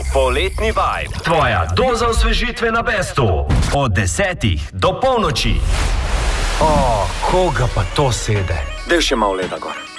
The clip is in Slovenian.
Poletni vibe. Tvoja doza osvežitve na Bestu. Od 10 do polnoči. Koga pa to sede? Del še malo leda gor.